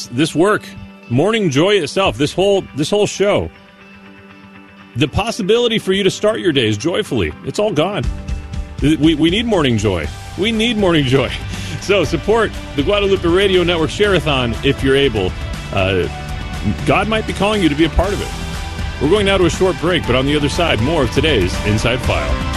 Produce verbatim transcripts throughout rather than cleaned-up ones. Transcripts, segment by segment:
this this work, Morning Joy itself, this whole this whole show, the possibility for you to start your days joyfully, it's all gone. We we need Morning Joy. We need Morning Joy. So support the Guadalupe Radio Network Share-a-thon if you're able. Uh, God might be calling you to be a part of it. We're going now to a short break, but on the other side, more of today's Inside File.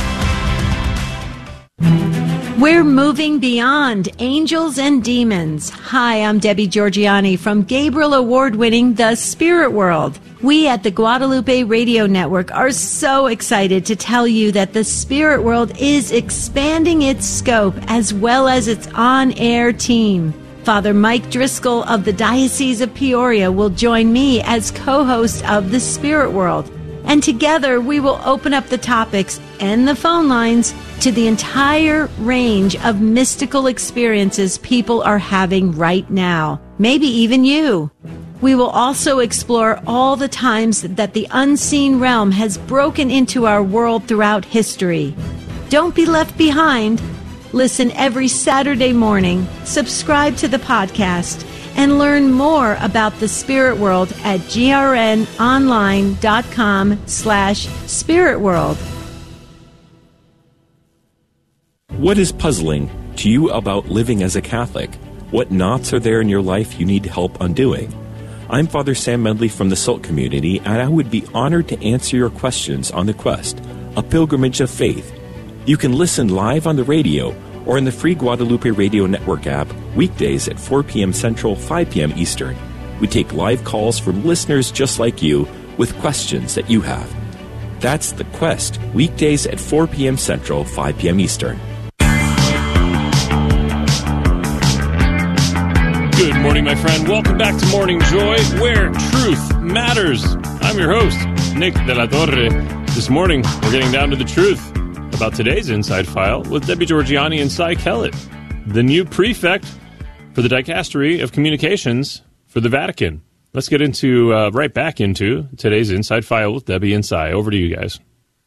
We're moving beyond angels and demons. Hi, I'm Debbie Georgianni from Gabriel Award-winning The Spirit World. We at the Guadalupe Radio Network are so excited to tell you that The Spirit World is expanding its scope as well as its on-air team. Father Mike Driscoll of the Diocese of Peoria will join me as co-host of The Spirit World. And together we will open up the topics and the phone lines to the entire range of mystical experiences people are having right now. Maybe even you. We will also explore all the times that the unseen realm has broken into our world throughout history. Don't be left behind. Listen every Saturday morning, subscribe to the podcast, and learn more about the Spirit World at grnonline.com slash Spirit World. What is puzzling to you about living as a Catholic? What knots are there in your life you need help undoing? I'm Father Sam Medley from the Salt community, and I would be honored to answer your questions on The Quest, a pilgrimage of faith. You can listen live on the radio or in the free Guadalupe Radio Network app weekdays at four p.m. Central, five p.m. Eastern. We take live calls from listeners just like you with questions that you have. That's The Quest, weekdays at four p.m. Central, five p.m. Eastern. Good morning, my friend. Welcome back to Morning Joy, where truth matters. I'm your host, Nick De La Torre. This morning, we're getting down to the truth about today's Inside File with Debbie Georgianni and Cy Kellett, the new prefect for the Dicastery of Communications for the Vatican. Let's get into uh, right back into today's Inside File with Debbie and Cy. Over to you guys.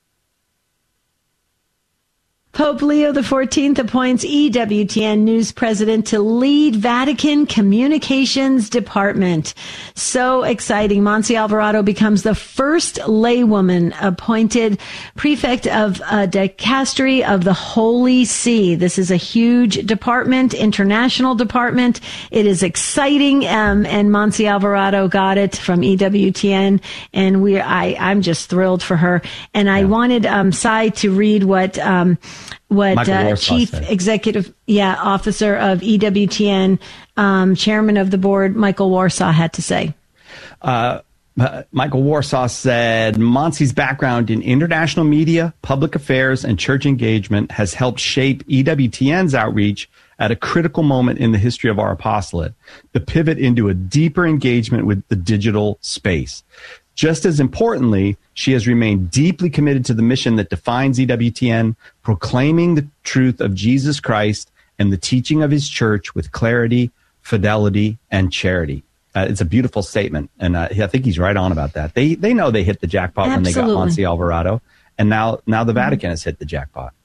Pope Leo the fourteenth appoints E W T N News president to lead Vatican Communications Department. So exciting. Monse Alvarado becomes the first laywoman appointed prefect of a dicastery of the Holy See. This is a huge department, international department. It is exciting, um, and Monse Alvarado got it from E W T N, and we, I, I'm just thrilled for her. And I yeah. wanted um, Cy to read what um, what uh, Chief said. Executive yeah, Officer of E W T N, um, Chairman of the Board, Michael Warsaw, had to say. Uh, uh, Michael Warsaw said, Monse's background in international media, public affairs, and church engagement has helped shape E W T N's outreach at a critical moment in the history of our apostolate, the pivot into a deeper engagement with the digital space. Just as importantly, she has remained deeply committed to the mission that defines E W T N, proclaiming the truth of Jesus Christ and the teaching of his church with clarity, fidelity, and charity. Uh, it's a beautiful statement, and uh, I think he's right on about that. They they know they hit the jackpot Absolutely. when they got Monse Alvarado, and now now the Vatican has hit the jackpot.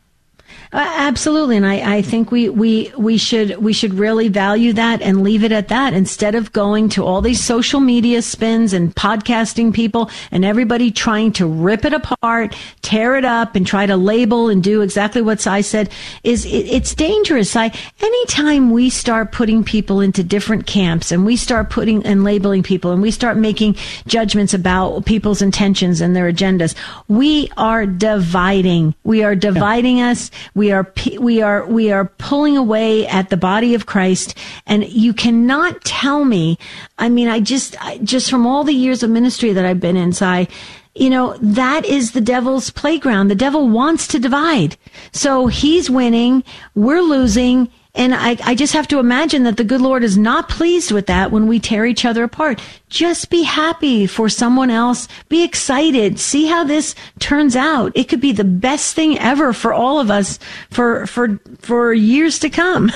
Uh, absolutely, and I, I think we, we we should we should really value that and leave it at that instead of going to all these social media spins and podcasting people and everybody trying to rip it apart, tear it up, and try to label and do exactly what Cy said. Is it, it's dangerous. I anytime we start putting people into different camps and we start putting and labeling people and we start making judgments about people's intentions and their agendas, we are dividing. We are dividing yeah. us. We are we are we are pulling away at the body of Christ, and you cannot tell me. I mean, I just I, just from all the years of ministry that I've been inside, you know, that is the devil's playground. The devil wants to divide, so he's winning, we're losing. And I, I just have to imagine that the good Lord is not pleased with that when we tear each other apart. Just be happy for someone else. Be excited. See how this turns out. It could be the best thing ever for all of us for for for years to come.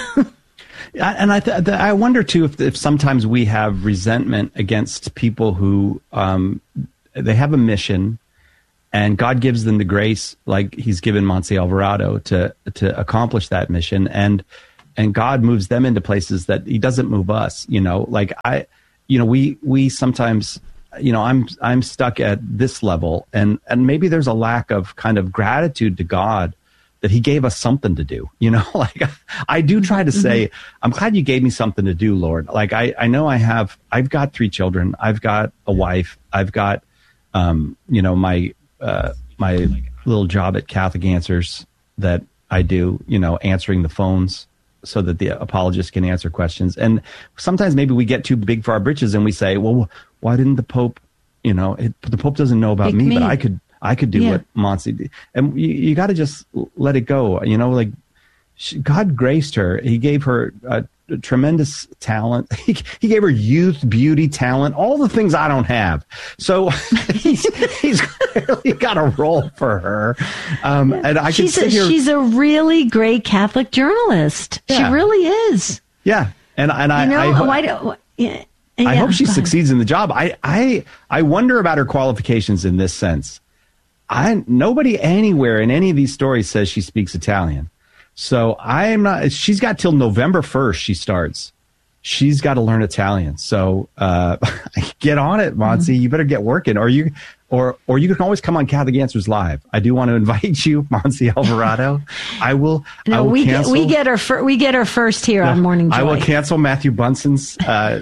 And I th- I wonder, too, if, if sometimes we have resentment against people who um, they have a mission and God gives them the grace, like he's given Monse Alvarado, to to accomplish that mission. And and God moves them into places that he doesn't move us, you know, like I, you know, we, we sometimes, you know, I'm, I'm stuck at this level, and, and maybe there's a lack of kind of gratitude to God that he gave us something to do, you know, like I do try to say, mm-hmm. I'm glad you gave me something to do, Lord. Like I, I know I have, I've got three children. I've got a wife. I've got, um, you know, my, uh, my little job at Catholic Answers that I do, you know, answering the phones so that the apologists can answer questions. And sometimes maybe we get too big for our britches and we say, well, why didn't the Pope, you know, it, the Pope doesn't know about me, me, but I could, I could do yeah. what Monsi did. And you, you got to just let it go. You know, like she, God graced her. He gave her a, a tremendous talent. He, he gave her youth, beauty, talent, all the things I don't have. So he's, he's clearly got a role for her. Um, yeah. And I can she's, sit a, here. she's a really great Catholic journalist. Yeah. She really is. Yeah. And, and I, you know, I, I, why do, yeah, I yeah, hope she succeeds in the job. I, I, I wonder about her qualifications in this sense. I, nobody anywhere in any of these stories says she speaks Italian. So I'm not, she's got till November first she starts. She's got to learn Italian. So uh, get on it, Monsi. Mm-hmm. You better get working. Or you or or you can always come on Catholic Answers Live. I do want to invite you, Monsi Alvarado. I will No, I will we cancel. Get, we get her fir- we get her first here yeah, on Morning Joy. I will cancel Matthew Bunson's uh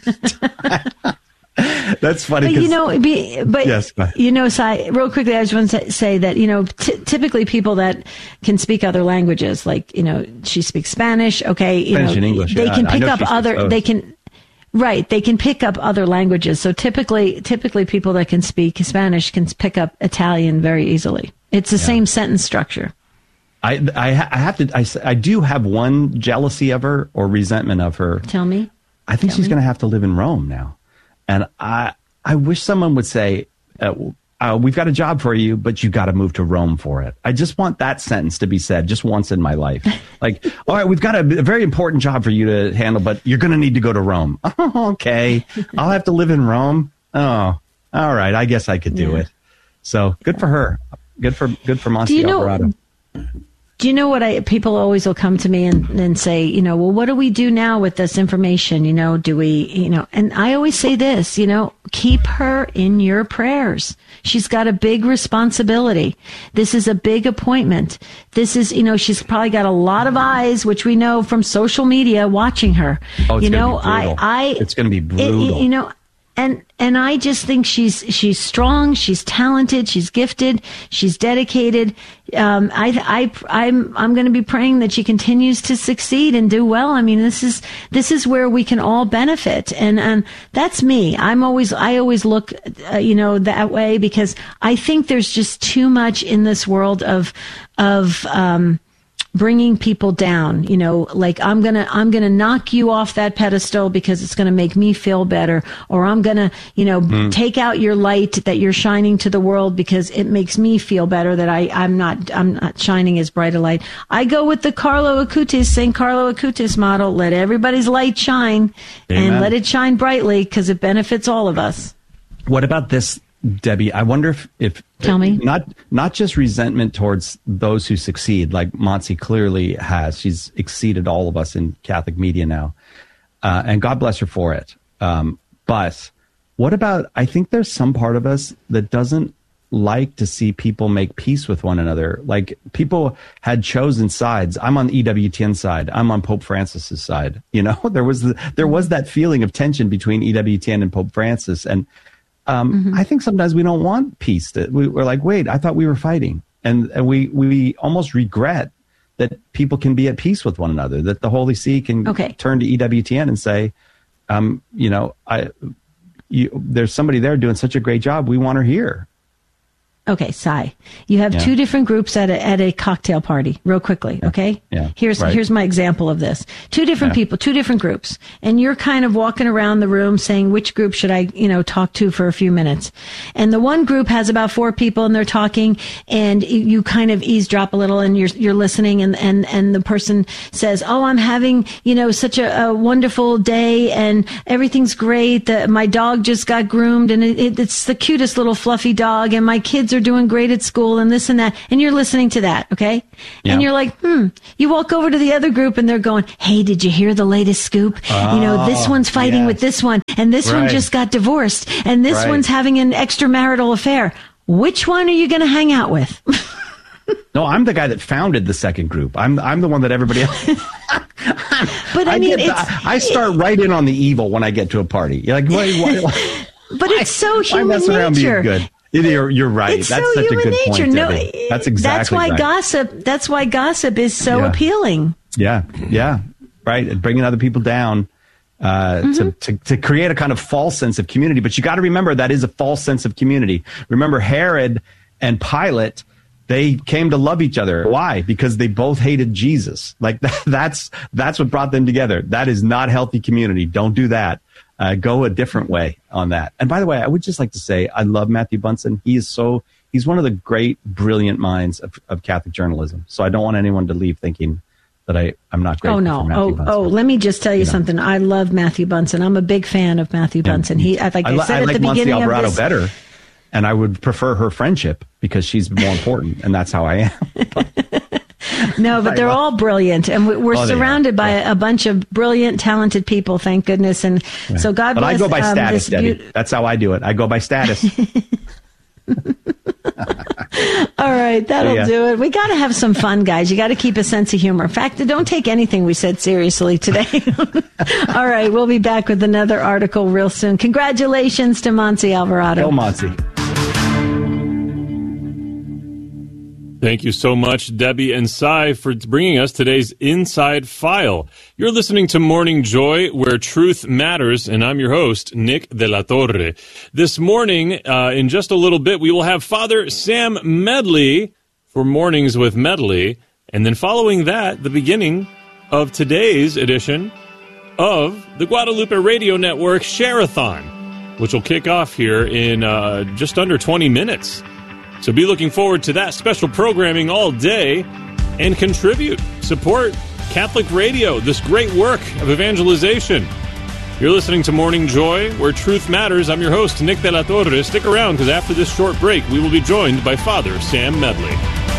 That's funny. But you know, be, but yes, you know, Sai, real quickly, I just want to say that, you know, t- typically people that can speak other languages, like, you know, she speaks Spanish. Okay. You Spanish know, and English. They yeah, can pick up other, both. they can, right. They can pick up other languages. So typically, typically people that can speak Spanish can pick up Italian very easily. It's the yeah. same sentence structure. I, I, I have to, I, I do have one jealousy of her or resentment of her. Tell me. I think Tell she's me. going to have to live in Rome now. And I, I wish someone would say, uh, uh, we've got a job for you, but you got to move to Rome for it. I just want that sentence to be said just once in my life. Like, all right, we've got a, a very important job for you to handle, but you're going to need to go to Rome. Oh, okay. I'll have to live in Rome. Oh, all right. I guess I could do yeah. it. So good for her. Good for, good for Monsi Alvarado. Do you know what I, people always will come to me and, and say, you know, well, what do we do now with this information? You know, do we, you know, and I always say this, you know, keep her in your prayers. She's got a big responsibility. This is a big appointment. This is, you know, she's probably got a lot of eyes, which we know from social media watching her. Oh, it's you gonna know, be brutal. I, I, it's going to be brutal. It, you know, And and I just think she's she's strong, she's talented, she's gifted, she's dedicated. Um, I I I'm I'm going to be praying that she continues to succeed and do well. I mean, this is this is where we can all benefit, and and that's me. I'm always I always look, uh, you know, that way because I think there's just too much in this world of of. Um, bringing people down, you know, like I'm going to, I'm going to knock you off that pedestal because it's going to make me feel better. Or I'm going to, you know, mm. take out your light that you're shining to the world because it makes me feel better that I, I'm not, I'm not shining as bright a light. I go with the Carlo Acutis, Saint Carlo Acutis model. Let everybody's light shine. Amen. And let it shine brightly because it benefits all of us. What about this, Debbie? I wonder if, if Tell me. not not just resentment towards those who succeed, like Monsi clearly has. She's exceeded all of us in Catholic media now, uh, and God bless her for it. Um, but what about? I think there's some part of us that doesn't like to see people make peace with one another. Like people had chosen sides. I'm on the E W T N side. I'm on Pope Francis's side. You know, there was the, there was that feeling of tension between E W T N and Pope Francis, and Um, mm-hmm. I think sometimes we don't want peace. That we, we're like, wait, I thought we were fighting. And, and we, we almost regret that people can be at peace with one another, that the Holy See can okay. turn to E W T N and say, um, you know, I, you, there's somebody there doing such a great job. We want her here. Okay, Sai, you have yeah. two different groups at a, at a cocktail party, real quickly, yeah. okay? Yeah. Here's right. here's my example of this. Two different yeah. people, two different groups, and you're kind of walking around the room saying, which group should I, you know, talk to for a few minutes? And the one group has about four people and they're talking, and you kind of eavesdrop a little and you're you're listening, and, and, and the person says, oh, I'm having, you know, such a, a wonderful day and everything's great. The, my dog just got groomed and it, it, it's the cutest little fluffy dog and my kids are doing great at school and this and that. And you're listening to that. Okay. Yeah. And you're like, hmm, you walk over to the other group and they're going, hey, did you hear the latest scoop? Oh, you know, this one's fighting yes. with this one and this one Right. just got divorced and this Right. one's having an extramarital affair. Which one are you going to hang out with? No, I'm the guy that founded the second group. I'm I'm the one that everybody else. But I, mean, get, it's, I, I start right in on the evil when I get to a party. You're like, why, why, why, but it's so why human mess around nature. being good? You're, you're right. It's That's so such human a good nature. point. No, Debbie. That's exactly That's why right. gossip. That's why gossip is so Yeah. appealing. Yeah, yeah, right. And bringing other people down uh, Mm-hmm. to, to to create a kind of false sense of community. But you got to remember that is a false sense of community. Remember Herod and Pilate. They came to love each other. Why? Because they both hated Jesus. Like that, that's that's what brought them together. That is not healthy community. Don't do that. Uh, go a different way on that. And by the way, I would just like to say I love Matthew Bunson. He is so he's one of the great, brilliant minds of, of Catholic journalism. So I don't want anyone to leave thinking that I I'm not grateful Oh no! for Matthew Oh Bunson. oh! Let me just tell you, You know. something. I love Matthew Bunson. I'm a big fan of Matthew Bunson. He, like I, li- said I at like the Monty beginning Alvarado of this. better, and I would prefer her friendship because she's more important, and that's how I am. No, but they're all brilliant, and we- we're Oh, they are. surrounded by a bunch of brilliant, talented people. Thank goodness, and so God But bless. I go by um, status, this Debbie. beau- That's how I do it. I go by status. All right, that'll Yeah. do it. We got to have some fun, guys. You got to keep a sense of humor. In fact, don't take anything we said seriously today. All right, we'll be back with another article real soon. Congratulations to Monty Alvarado. Go, Monty. Thank you so much, Debbie and Cy, for bringing us today's Inside File. You're listening to Morning Joy, where truth matters, and I'm your host, Nick de la Torre. This morning, uh, in just a little bit, we will have Father Sam Medley for Mornings with Medley, and then following that, the beginning of today's edition of the Guadalupe Radio Network Share-a-thon, which will kick off here in uh, just under twenty minutes. So be looking forward to that special programming all day and contribute, support Catholic Radio, this great work of evangelization. You're listening to Morning Joy, where truth matters. I'm your host, Nick de la Torre. Stick around, because after this short break, we will be joined by Father Sam Medley.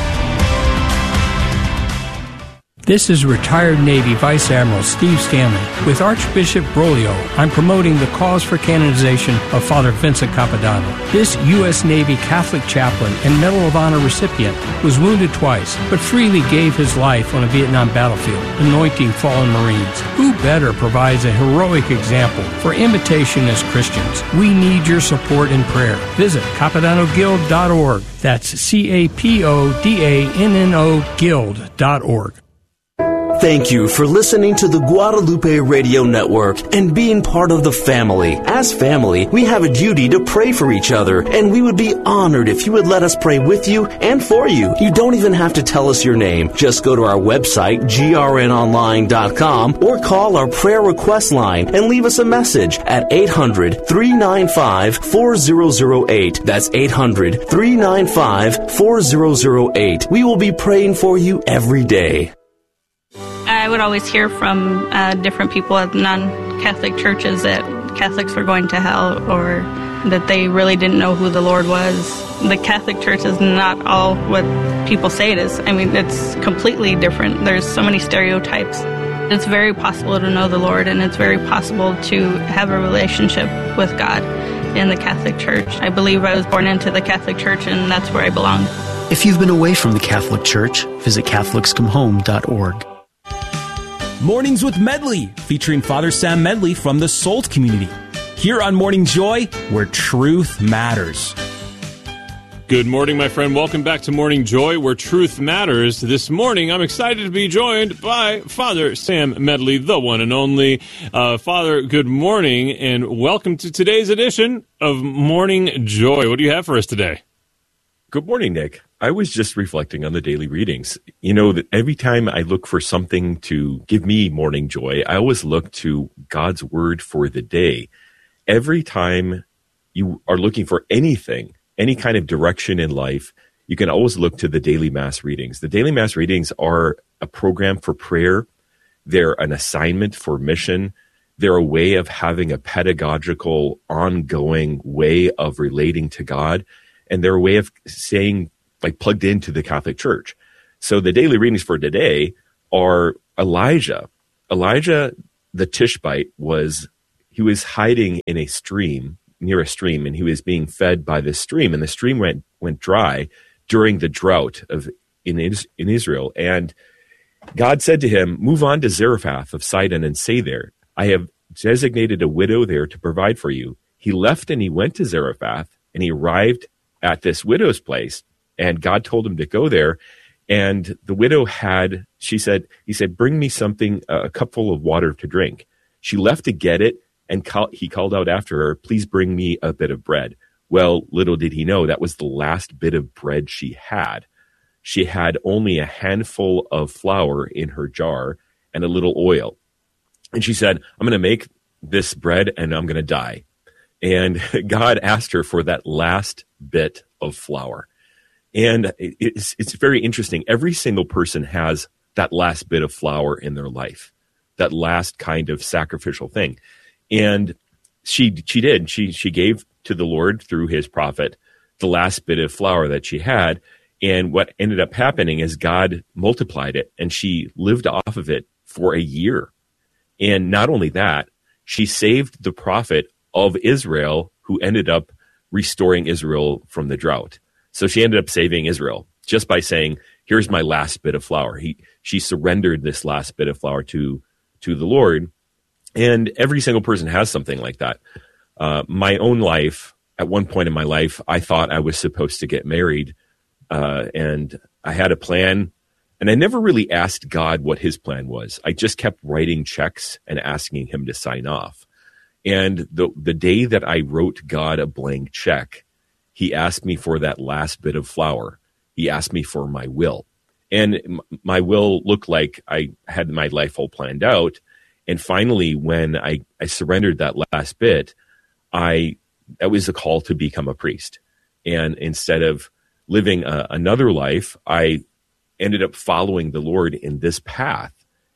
This is retired Navy Vice Admiral Steve Stanley. With Archbishop Broglio, I'm promoting the cause for canonization of Father Vincent Capodanno. This U S Navy Catholic chaplain and Medal of Honor recipient was wounded twice, but freely gave his life on a Vietnam battlefield, anointing fallen Marines. Who better provides a heroic example for imitation as Christians? We need your support and prayer. Visit capodanno guild dot org. That's C A P O D A N N O guild dot org. Thank you for listening to the Guadalupe Radio Network and being part of the family. As family, we have a duty to pray for each other, and we would be honored if you would let us pray with you and for you. You don't even have to tell us your name. Just go to our website, G R N online dot com, or call our prayer request line and leave us a message at eight hundred, three nine five, four zero zero eight. That's eight hundred, three nine five, four zero zero eight. We will be praying for you every day. I would always hear from uh, different people at non-Catholic churches that Catholics were going to hell, or that they really didn't know who the Lord was. The Catholic Church is not all what people say it is. I mean, it's completely different. There's so many stereotypes. It's very possible to know the Lord, and it's very possible to have a relationship with God in the Catholic Church. I believe I was born into the Catholic Church, and that's where I belong. If you've been away from the Catholic Church, visit Catholics Come Home dot org. Mornings with Medley, featuring Father Sam Medley from the Salt community. Here on Morning Joy, where truth matters. Good morning, my friend. Welcome back to Morning Joy, where truth matters. This morning, I'm excited to be joined by Father Sam Medley, the one and only. Uh, Father, good morning, and welcome to today's edition of Morning Joy. What do you have for us today? Good morning, Nick. I was just reflecting on the daily readings. You know, that every time I look for something to give me morning joy, I always look to God's word for the day. Every time you are looking for anything, any kind of direction in life, you can always look to the daily mass readings. The daily mass readings are a program for prayer. They're an assignment for mission. They're a way of having a pedagogical, ongoing way of relating to God. and they're a way of saying, like, plugged into the Catholic Church. So the daily readings for today are Elijah. Elijah, the Tishbite, was, he was hiding in a stream, near a stream, and he was being fed by this stream, and the stream went, went dry during the drought of in, in Israel. And God said to him, move on to Zarephath of Sidon and stay there. I have designated a widow there to provide for you. He left and he went to Zarephath, and he arrived at this widow's place, and God told him to go there. And the widow had, she said, he said, bring me something, a cupful of water to drink. She left to get it, and call, he called out after her, please bring me a bit of bread. Well, little did he know that was the last bit of bread she had. She had only a handful of flour in her jar and a little oil. And she said, I'm going to make this bread and I'm going to die. And God asked her for that last bit of flour. And it's, it's very interesting. Every single person has that last bit of flour in their life, that last kind of sacrificial thing. And she she did. She she gave to the Lord through his prophet the last bit of flour that she had. And what ended up happening is God multiplied it, and she lived off of it for a year. And not only that, she saved the prophet of Israel, who ended up restoring Israel from the drought. So she ended up saving Israel just by saying, here's my last bit of flour. He, she surrendered this last bit of flour to, to the Lord. And every single person has something like that. Uh, my own life, at one point in my life, I thought I was supposed to get married. Uh, and I had a plan, and I never really asked God what his plan was. I just kept writing checks and asking him to sign off. And the, the day that I wrote God a blank check, he asked me for that last bit of flour. He asked me for my will. And m- my will looked like I had my life all planned out. And finally, when I, I surrendered that last bit, I that was a call to become a priest. And instead of living a, another life, I ended up following the Lord in this path.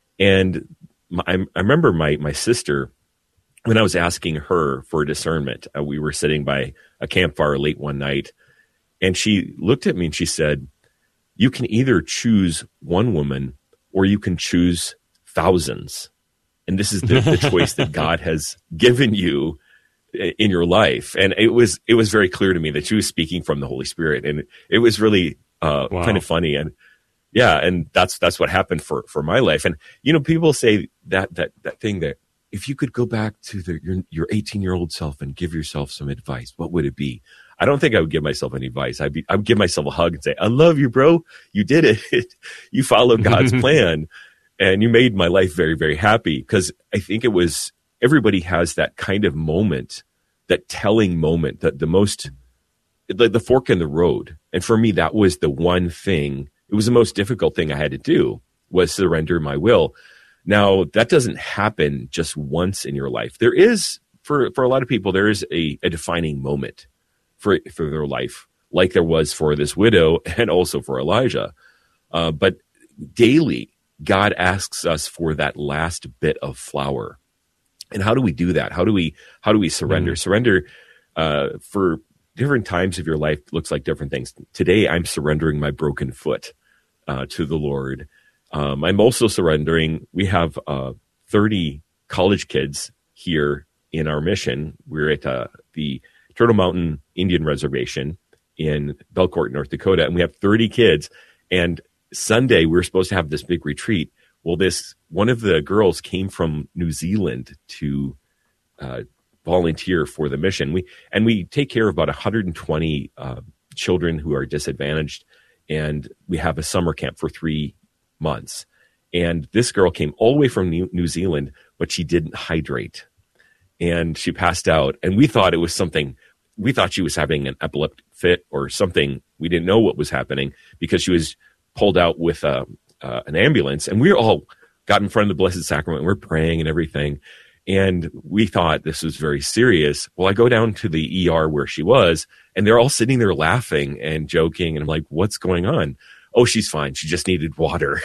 And my, I remember my my sister, when I was asking her for discernment, uh, we were sitting by a campfire late one night, and she looked at me and she said, you can either choose one woman or you can choose thousands. And this is the, the choice that God has given you in your life. And it was it was very clear to me that she was speaking from the Holy Spirit. And it was really uh, wow. kind of funny. And yeah, and that's that's what happened for, for my life. And, you know, people say that that that thing that, if you could go back to the, your your eighteen-year-old self and give yourself some advice, what would it be? I don't think I would give myself any advice. I'd be, I would give myself a hug and say, I love you, bro. You did it. You followed God's plan, and you made my life very, very happy. Because I think it was, everybody has that kind of moment, that telling moment, that the most, the, the fork in the road. And for me, that was the one thing, it was the most difficult thing I had to do, was surrender my will. Now, that doesn't happen just once in your life. There is, for, for a lot of people, there is a, a defining moment for, for their life, like there was for this widow and also for Elijah. Uh, but daily, God asks us for that last bit of flour. And how do we do that? How do we, how do we surrender? Mm. Surrender uh, for different times of your life looks like different things. Today, I'm surrendering my broken foot uh, to the Lord. Um, I'm also surrendering. We have uh, thirty college kids here in our mission. We're at uh, the Turtle Mountain Indian Reservation in Belcourt, North Dakota, and we have thirty kids. And Sunday, we were supposed to have this big retreat. Well, this one of the girls came from New Zealand to uh, volunteer for the mission. We and we take care of about one hundred twenty uh, children who are disadvantaged, and we have a summer camp for three months. And this girl came all the way from New, New Zealand, but she didn't hydrate, and she passed out. And we thought it was something. We thought she was having an epileptic fit or something. We didn't know what was happening because she was pulled out with a, uh, an ambulance, and we all got in front of the Blessed Sacrament. And we're praying and everything, and we thought this was very serious. Well, I go down to the E R where she was, and they're all sitting there laughing and joking, and I'm like, "What's going on?" Oh, she's fine. She just needed water.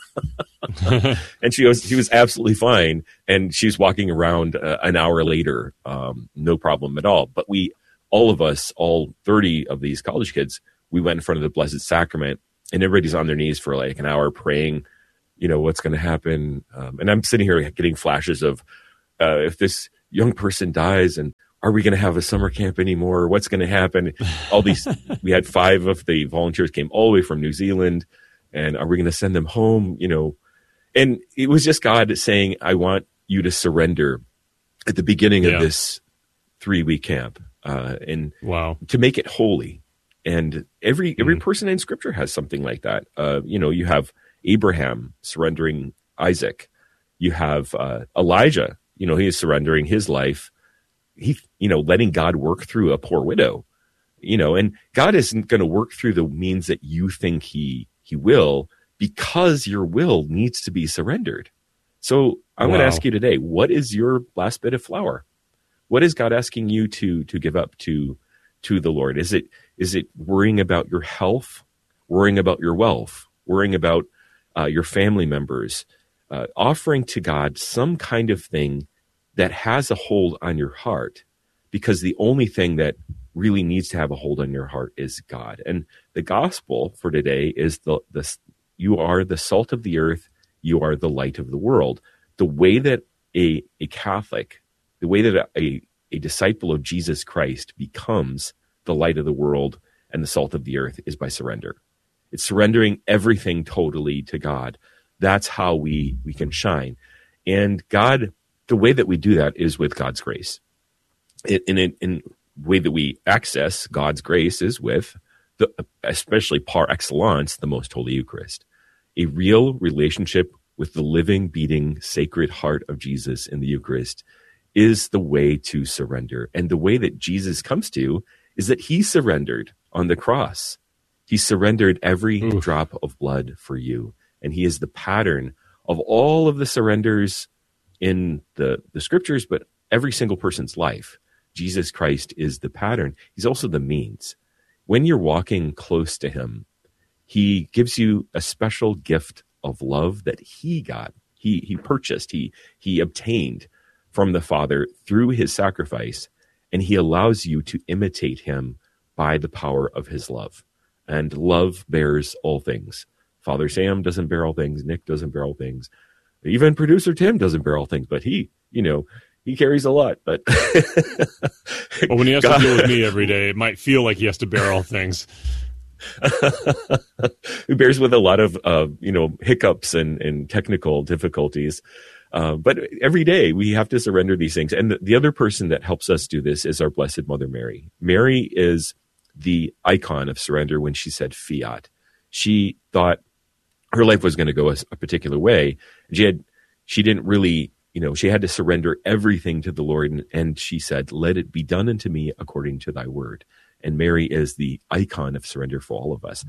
And she was, she was absolutely fine. And she was walking around uh, an hour later. Um, no problem at all. But we all of us, all thirty of these college kids, we went in front of the Blessed Sacrament, and everybody's on their knees for like an hour praying, you know, what's going to happen. Um, and I'm sitting here getting flashes of uh, if this young person dies, and are we going to have a summer camp anymore? What's going to happen? All these, we had five of the volunteers came all the way from New Zealand, and are we going to send them home? You know, and it was just God saying, I want you to surrender at the beginning yeah. of this three week camp, uh, and wow. to make it holy. And every, every mm. person in Scripture has something like that. Uh, you know, you have Abraham surrendering Isaac. You have uh, Elijah, you know, he is surrendering his life. He, you know, letting God work through a poor widow, you know, and God isn't going to work through the means that you think he, he will, because your will needs to be surrendered. So I'm wow. going to ask you today, what is your last bit of flour? What is God asking you to, to give up to, to the Lord? Is it, is it worrying about your health, worrying about your wealth, worrying about uh, your family members, uh, offering to God some kind of thing that has a hold on your heart? Because the only thing that really needs to have a hold on your heart is God. And the gospel for today is the, the you are the salt of the earth, you are the light of the world. The way that a, a Catholic, the way that a, a disciple of Jesus Christ becomes the light of the world and the salt of the earth is by surrender. It's surrendering everything totally to God. That's how we, we can shine. And God, the way that we do that is with God's grace. In in, in way that we access God's grace is with, the, especially par excellence, the Most Holy Eucharist. A real relationship with the living, beating, sacred heart of Jesus in the Eucharist is the way to surrender. And the way that Jesus comes to is that he surrendered on the cross. He surrendered every Oof. drop of blood for you. And he is the pattern of all of the surrenders in the, the scriptures, but every single person's life. Jesus Christ is the pattern. He's also the means. When you're walking close to him, he gives you a special gift of love that he got. He he purchased, he he obtained from the Father through his sacrifice, and he allows you to imitate him by the power of his love. And love bears all things. Father Sam doesn't bear all things. Nick doesn't bear all things. Even producer Tim doesn't bear all things, but he, you know, he carries a lot. But well, when he has God. to deal with me every day, it might feel like he has to bear all things. He bears with a lot of, uh, you know, hiccups and, and technical difficulties. Uh, but every day we have to surrender these things. And the, the other person that helps us do this is our Blessed Mother Mary. Mary is the icon of surrender. When she said fiat, she thought her life was going to go a, a particular way. She had, she didn't really, you know, she had to surrender everything to the Lord. And, and she said, let it be done unto me according to thy word. And Mary is the icon of surrender for all of us.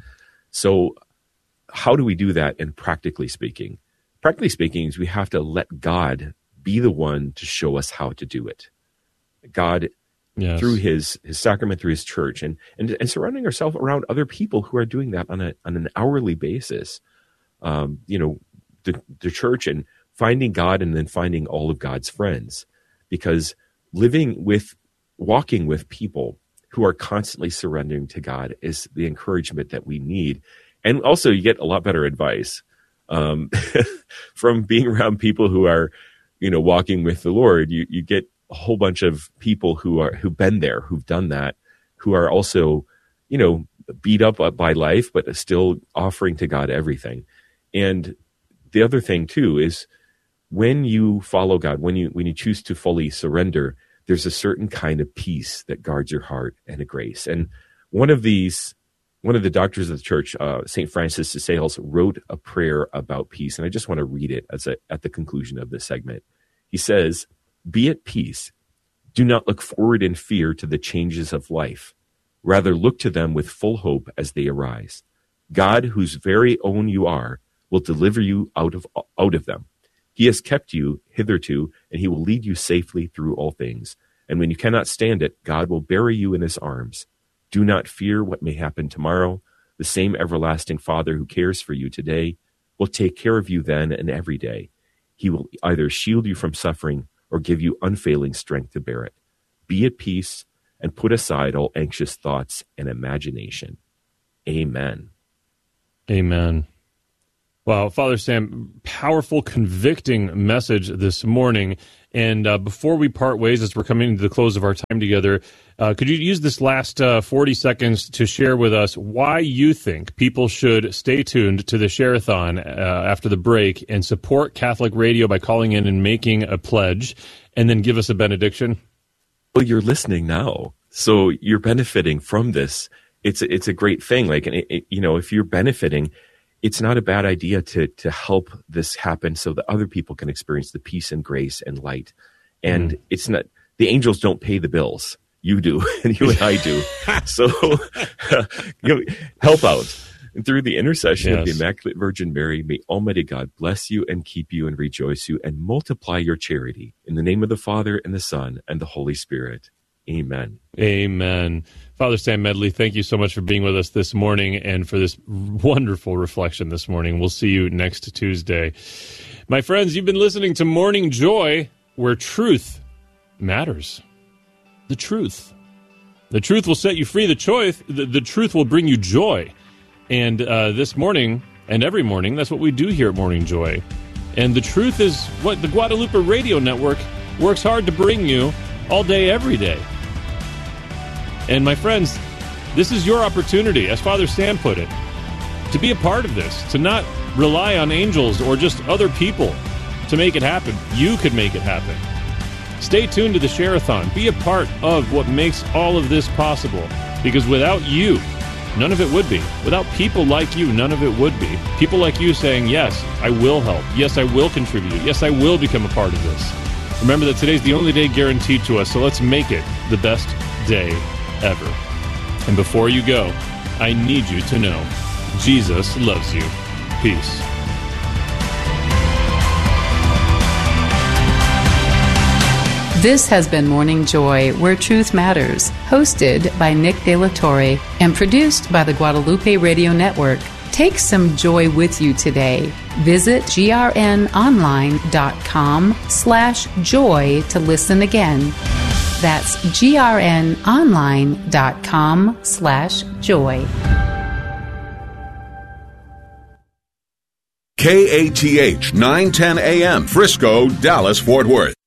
So how do we do that? And practically speaking, practically speaking is we have to let God be the one to show us how to do it. God, yes. through his, his sacrament, through his church, and, and, and surrounding ourselves around other people who are doing that on a, on an hourly basis. Um, you know, the, the church, and finding God, and then finding all of God's friends, because living with, walking with people who are constantly surrendering to God is the encouragement that we need. And also you get a lot better advice um, from being around people who are, you know, walking with the Lord. You, you get a whole bunch of people who are, who've been there, who've done that, who are also, you know, beat up by life, but still offering to God everything. And the other thing too is when you follow God, when you, when you choose to fully surrender, there's a certain kind of peace that guards your heart and a grace. And one of these, one of the doctors of the church, uh, Saint Francis de Sales, wrote a prayer about peace. And I just want to read it as a, at the conclusion of this segment. He says, "Be at peace. Do not look forward in fear to the changes of life. Rather look to them with full hope as they arise. God, whose very own you are, will deliver you out of, out of them. He has kept you hitherto, and he will lead you safely through all things. And when you cannot stand it, God will bury you in his arms. Do not fear what may happen tomorrow. The same everlasting Father who cares for you today will take care of you then and every day. He will either shield you from suffering or give you unfailing strength to bear it. Be at peace and put aside all anxious thoughts and imagination. Amen. Amen. Wow, Father Sam, powerful, convicting message this morning. And uh, before we part ways, as we're coming to the close of our time together, uh, could you use this last uh, forty seconds to share with us why you think people should stay tuned to the Share-a-thon uh, after the break and support Catholic Radio by calling in and making a pledge, and then give us a benediction? Well, you're listening now, so you're benefiting from this. It's a, it's a great thing. Like, it, it, you know, if you're benefiting, it's not a bad idea to to help this happen so that other people can experience the peace and grace and light. And mm. it's not, the angels don't pay the bills. You do, and you and I do. So uh, you know, help out. And through the intercession yes. of the Immaculate Virgin Mary, may Almighty God bless you and keep you and rejoice you and multiply your charity. In the name of the Father and the Son and the Holy Spirit. Amen. Amen. Father Sam Medley, thank you so much for being with us this morning and for this wonderful reflection this morning. We'll see you next Tuesday. My friends, you've been listening to Morning Joy, where truth matters. The truth. The truth will set you free. The choice, the, the truth will bring you joy. And uh, this morning, and every morning, that's what we do here at Morning Joy. And the truth is what the Guadalupe Radio Network works hard to bring you all day, every day. And my friends, this is your opportunity, as Father Sam put it, to be a part of this, to not rely on angels or just other people to make it happen. You could make it happen. Stay tuned to the Share-a-thon. Be a part of what makes all of this possible, because without you, none of it would be. Without people like you, none of it would be. People like you saying, yes, I will help. Yes, I will contribute. Yes, I will become a part of this. Remember that today's the only day guaranteed to us, so let's make it the best day ever. And before you go, I need you to know Jesus loves you. Peace. This has been Morning Joy, where truth matters, hosted by Nick De La Torre and produced by the Guadalupe Radio Network. Take some joy with you today. Visit grnonline.com slash joy to listen again. That's grnonline.com slash joy. K A T H nine ten A M, Frisco, Dallas, Fort Worth.